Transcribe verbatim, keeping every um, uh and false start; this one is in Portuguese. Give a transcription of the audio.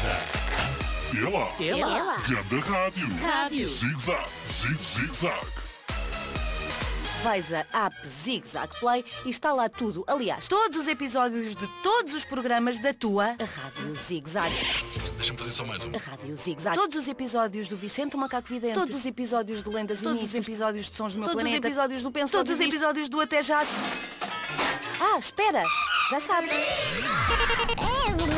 Zig-Zag. Ela. Ela. Ganda rádio. Rádio. Zig-Zag. Zig-Zig-Zag. Vais a app Zig-Zag Play e está lá tudo. Aliás, todos os episódios de todos os programas da tua Rádio Zig-Zag. Deixa-me fazer só mais um. A Rádio Zig-Zag. Todos os episódios do Vicente o Macaco Vidente. Todos os episódios de Lendas e Mitos. Todos os episódios de Sons do Meu Todos Planeta. os episódios do Penso Todos os Logo Existo. Episódios do Até Já. Ah, espera. Já sabes. É